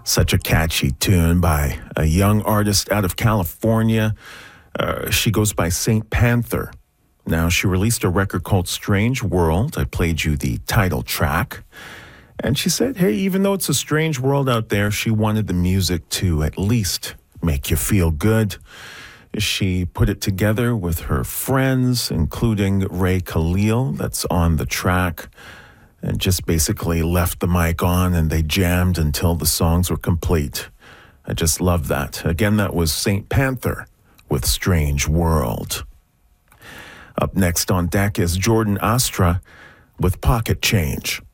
Such a catchy tune by a young artist out of California. She goes by Saint Panther. Now, she released a record called Strange World. I played you the title track. And she said, hey, even though it's a strange world out there, she wanted the music to at least make you feel good. She put it together with her friends, including Ray Khalil, that's on the track, and just basically left the mic on and they jammed until the songs were complete. I just love that. Again, that was Saint Panther with Strange World. Up next on deck is Jordan Astra with Pocket Change.